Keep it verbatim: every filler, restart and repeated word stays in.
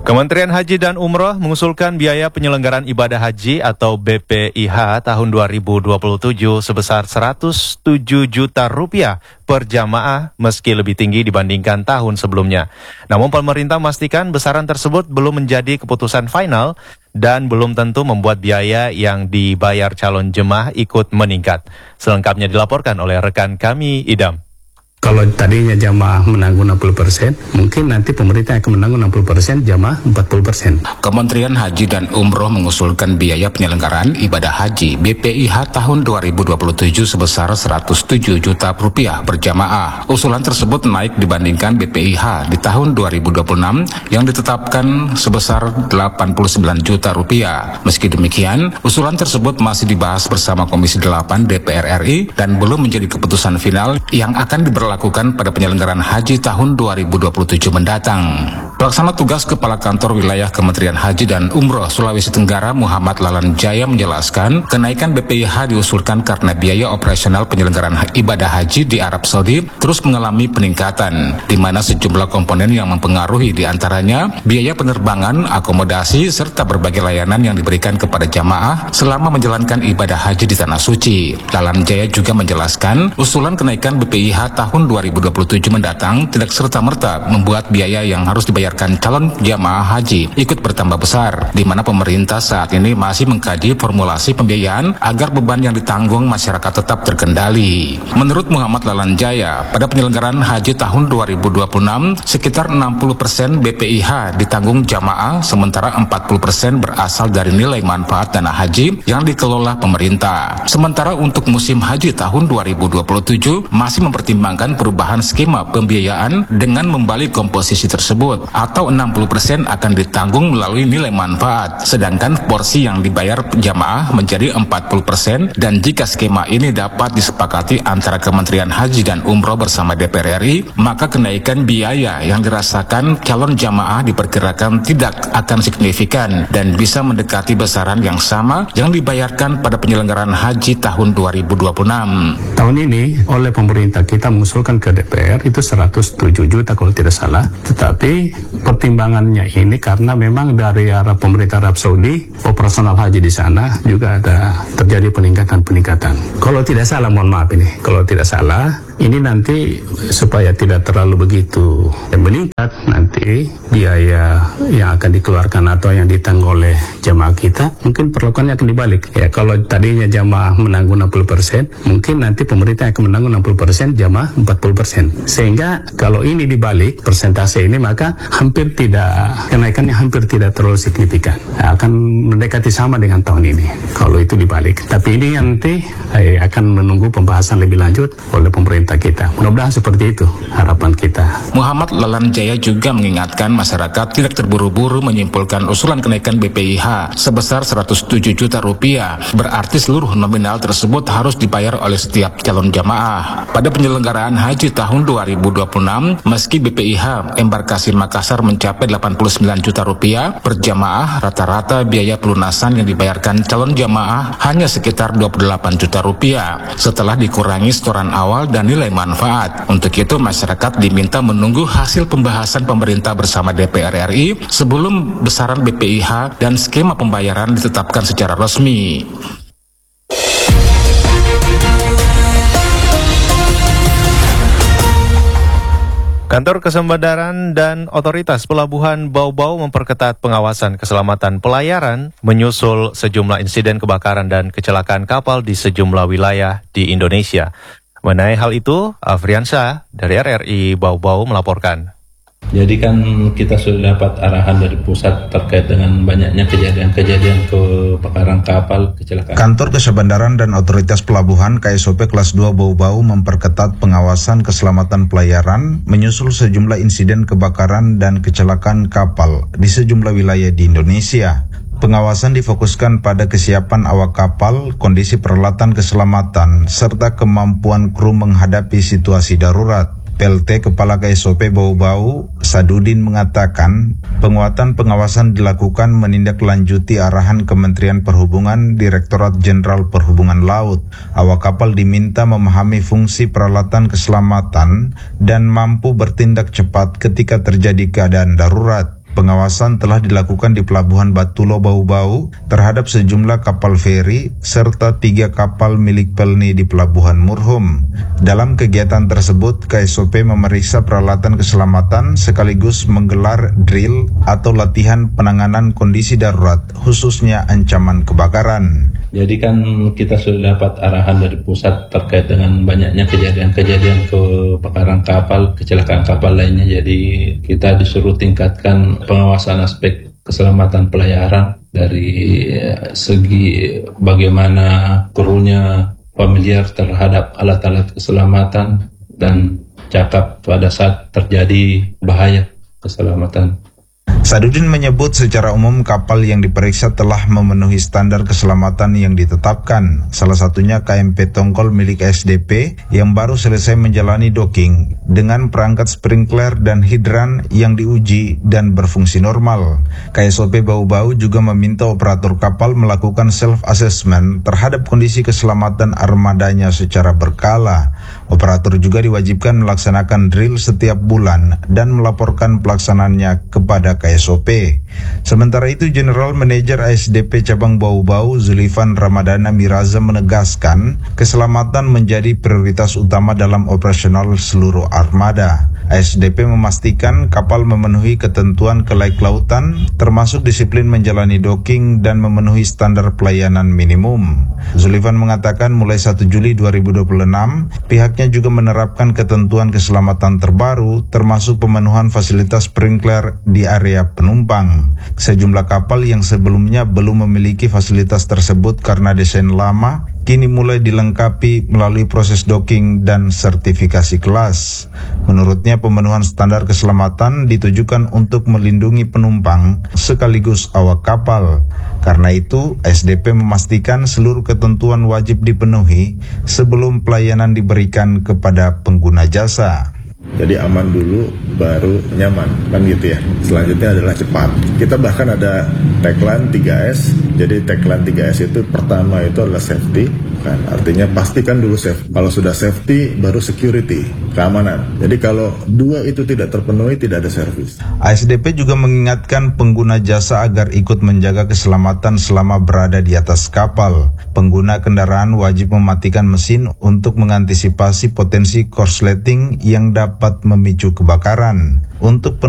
Kementerian Haji dan Umroh mengusulkan biaya penyelenggaraan ibadah haji atau B P I H tahun dua ribu dua puluh tujuh sebesar seratus tujuh juta rupiah per jamaah meski lebih tinggi dibandingkan tahun sebelumnya. Namun pemerintah memastikan besaran tersebut belum menjadi keputusan final dan belum tentu membuat biaya yang dibayar calon jemaah ikut meningkat. Selengkapnya dilaporkan oleh rekan kami Idam. Kalau tadinya jamaah menanggung enam puluh persen, mungkin nanti pemerintah akan menanggung enam puluh persen, jamaah empat puluh persen. Kementerian Haji dan Umroh mengusulkan biaya penyelenggaraan ibadah haji B P I H tahun dua ribu dua puluh tujuh sebesar seratus tujuh juta rupiah per jamaah. Usulan tersebut naik dibandingkan B P I H di tahun dua ribu dua puluh enam yang ditetapkan sebesar delapan puluh sembilan juta rupiah. Meski demikian, usulan tersebut masih dibahas bersama Komisi delapan D P R R I dan belum menjadi keputusan final yang akan diberlakukan lakukan pada penyelenggaraan haji tahun dua ribu dua puluh tujuh mendatang. Pelaksana tugas Kepala Kantor Wilayah Kementerian Haji dan Umroh Sulawesi Tenggara Muhammad Lalan Jaya menjelaskan, kenaikan B P I H diusulkan karena biaya operasional penyelenggaraan ibadah haji di Arab Saudi terus mengalami peningkatan, di mana sejumlah komponen yang mempengaruhi diantaranya biaya penerbangan, akomodasi, serta berbagai layanan yang diberikan kepada jamaah selama menjalankan ibadah haji di Tanah Suci. Lalan Jaya juga menjelaskan, usulan kenaikan B P I H tahun dua ribu dua puluh tujuh mendatang tidak serta-merta membuat biaya yang harus dibayarkan calon jamaah haji ikut bertambah besar, di mana pemerintah saat ini masih mengkaji formulasi pembiayaan agar beban yang ditanggung masyarakat tetap terkendali. Menurut Muhammad Lalan Jaya, pada penyelenggaraan haji tahun dua ribu dua puluh enam, sekitar enam puluh persen B P I H ditanggung jamaah, sementara empat puluh persen berasal dari nilai manfaat dana haji yang dikelola pemerintah. Sementara untuk musim haji tahun dua ribu dua puluh tujuh masih mempertimbangkan perubahan skema pembiayaan dengan membalik komposisi tersebut, atau enam puluh persen akan ditanggung melalui nilai manfaat, sedangkan porsi yang dibayar jamaah menjadi empat puluh persen, dan jika skema ini dapat disepakati antara Kementerian Haji dan Umroh bersama D P R R I, maka kenaikan biaya yang dirasakan calon jamaah diperkirakan tidak akan signifikan dan bisa mendekati besaran yang sama yang dibayarkan pada penyelenggaraan haji tahun dua ribu dua puluh enam. Tahun ini oleh pemerintah kita mengusulkan ke D P R itu seratus tujuh juta kalau tidak salah, tetapi pertimbangannya ini karena memang dari arah pemerintah Arab Saudi operasional haji di sana juga ada terjadi peningkatan-peningkatan. Kalau tidak salah, mohon maaf ini, kalau tidak salah ini nanti supaya tidak terlalu begitu meningkat, nanti biaya yang akan dikeluarkan atau yang ditanggung oleh jamaah kita mungkin perlakuannya akan dibalik. Ya, kalau tadinya jamaah menanggung enam puluh persen, mungkin nanti pemerintah akan menanggung enam puluh persen, jamaah empat puluh persen. Sehingga kalau ini dibalik persentase ini, maka hampir tidak, kenaikannya hampir tidak terlalu signifikan. Akan mendekati sama dengan tahun ini kalau itu dibalik. Tapi ini nanti eh, akan menunggu pembahasan lebih lanjut oleh pemerintah kita. Mudah-mudahan seperti itu harapan kita. Muhammad Lalan Jaya juga mengingatkan masyarakat tidak terburu-buru menyimpulkan usulan kenaikan B P I H sebesar seratus tujuh juta rupiah. Berarti seluruh nominal tersebut harus dibayar oleh setiap calon jamaah. Pada penyelenggaraan haji tahun dua ribu dua puluh enam, meski B P I H embarkasi Makassar mencapai delapan puluh sembilan juta rupiah per jamaah, rata-rata biaya pelunasan yang dibayarkan calon jamaah hanya sekitar dua puluh delapan juta rupiah setelah dikurangi setoran awal dan nilai manfaat. Untuk itu masyarakat diminta menunggu hasil pembahasan pemerintah bersama D P R R I sebelum besaran B P I H dan skema pembayaran ditetapkan secara resmi. Kantor Kesebendaran dan Otoritas Pelabuhan Bau-Bau memperketat pengawasan keselamatan pelayaran menyusul sejumlah insiden kebakaran dan kecelakaan kapal di sejumlah wilayah di Indonesia. Mengenai hal itu, Afriansyah dari R R I Bau-Bau melaporkan. Jadi kan kita sudah dapat arahan dari pusat terkait dengan banyaknya kejadian-kejadian kebakaran kapal, kecelakaan. Kantor Kesebendaran dan Otoritas Pelabuhan K S O P kelas dua Bau-Bau memperketat pengawasan keselamatan pelayaran menyusul sejumlah insiden kebakaran dan kecelakaan kapal di sejumlah wilayah di Indonesia. Pengawasan difokuskan pada kesiapan awak kapal, kondisi peralatan keselamatan, serta kemampuan kru menghadapi situasi darurat. P L T Kepala K S O P Bau-Bau, Sadudin mengatakan, penguatan pengawasan dilakukan menindaklanjuti arahan Kementerian Perhubungan Direktorat Jenderal Perhubungan Laut. Awak kapal diminta memahami fungsi peralatan keselamatan dan mampu bertindak cepat ketika terjadi keadaan darurat. pengawasan telah dilakukan di Pelabuhan Batulo Bau-Bau terhadap sejumlah kapal feri serta tiga kapal milik Pelni di Pelabuhan Murhum. Dalam kegiatan tersebut, K S O P memeriksa peralatan keselamatan sekaligus menggelar drill atau latihan penanganan kondisi darurat, khususnya ancaman kebakaran. Jadi kan kita sudah dapat arahan dari pusat terkait dengan banyaknya kejadian-kejadian kebakaran kapal, kecelakaan kapal lainnya. Jadi kita disuruh tingkatkan pengawasan aspek keselamatan pelayaran dari segi bagaimana krunya familiar terhadap alat-alat keselamatan dan cakap pada saat terjadi bahaya keselamatan. Sadudin menyebut secara umum kapal yang diperiksa telah memenuhi standar keselamatan yang ditetapkan. Salah satunya K M P Tongkol milik S D P yang baru selesai menjalani docking dengan perangkat sprinkler dan hidran yang diuji dan berfungsi normal. K S O P Bau-Bau juga meminta operator kapal melakukan self-assessment terhadap kondisi keselamatan armadanya secara berkala. Operator juga diwajibkan melaksanakan drill setiap bulan dan melaporkan pelaksanaannya kepada K S O P. Sementara itu, General Manager A S D P Cabang Bau-Bau Zulifan Ramadana Miraza menegaskan keselamatan menjadi prioritas utama dalam operasional seluruh armada. A S D P memastikan kapal memenuhi ketentuan kelaik lautan termasuk disiplin menjalani docking dan memenuhi standar pelayanan minimum. Zulifan mengatakan mulai satu Juli dua ribu dua puluh enam pihaknya juga menerapkan ketentuan keselamatan terbaru termasuk pemenuhan fasilitas sprinkler di area penumpang. Sejumlah kapal yang sebelumnya belum memiliki fasilitas tersebut karena desain lama kini mulai dilengkapi melalui proses docking dan sertifikasi kelas. Menurutnya pemenuhan standar keselamatan ditujukan untuk melindungi penumpang sekaligus awak kapal. Karena itu, S D P memastikan seluruh ketentuan wajib dipenuhi sebelum pelayanan diberikan kepada pengguna jasa. Jadi aman dulu, baru nyaman, kan gitu ya. Selanjutnya adalah cepat. Kita bahkan ada tagline tiga S. Jadi tagline tiga S itu pertama itu adalah safety, kan. Artinya pastikan dulu safe. Kalau sudah safety, baru security, keamanan. Jadi kalau dua itu tidak terpenuhi, tidak ada servis. A S D P juga mengingatkan pengguna jasa agar ikut menjaga keselamatan selama berada di atas kapal. Pengguna kendaraan wajib mematikan mesin untuk mengantisipasi potensi korsleting yang dapat memicu kebakaran. Untuk